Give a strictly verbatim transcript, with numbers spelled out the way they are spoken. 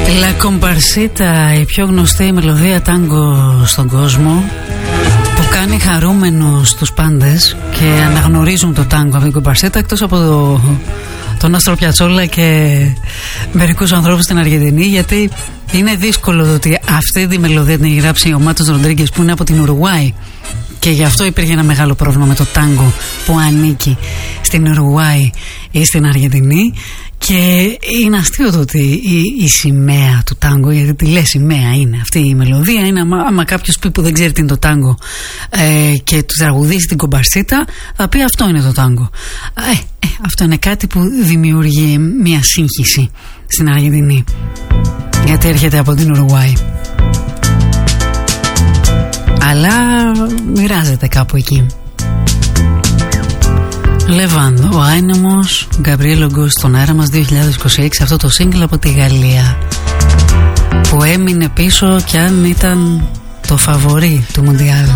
La Comparsita, η πιο γνωστή μελωδία τάγκο στον κόσμο, που κάνει χαρούμενους τους πάντες και αναγνωρίζουν το τάγκο από την Κομπαρσίτα, εκτός από το, τον Άστρο Πιατσόλα και μερικούς ανθρώπους στην Αργεντινή, γιατί είναι δύσκολο το ότι αυτή τη μελωδία την έχει γράψει ο Μάτος Ροντρίγκες, που είναι από την Ουρουάη, και γι' αυτό υπήρχε ένα μεγάλο πρόβλημα με το τάγκο που ανήκει στην Ουρουάη ή στην Αργεντινή. Και είναι αστείο το ότι η, η σημαία του τάγκο, γιατί τη λέει σημαία είναι αυτή η μελωδία, είναι άμα, άμα κάποιος πει που δεν ξέρει τι είναι το τάγκο ε, και του τραγουδήσει την Κομπαρσίτα, θα πει αυτό είναι το τάγκο. Ε, ε, αυτό είναι κάτι που δημιουργεί μια σύγχυση στην Αργεντινή, γιατί έρχεται από την Ουρουάη, αλλά μοιράζεται κάπου εκεί. Λεβάν, ο Άινεμος, Γκαμπριέλ Ογκούς, στον αέρα μας δύο χιλιάδες είκοσι έξι, αυτό το σύγκλι από τη Γαλλία, που έμεινε πίσω κι αν ήταν το φαβορί του Μουντιάλ.